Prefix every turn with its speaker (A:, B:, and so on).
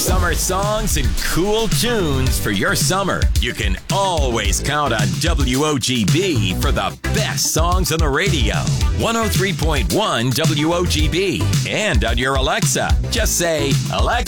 A: Summer songs and cool tunes for your summer. You can always count on WOGB for the best songs on the radio. 103.1 WOGB. And on your Alexa, just say, Alexa,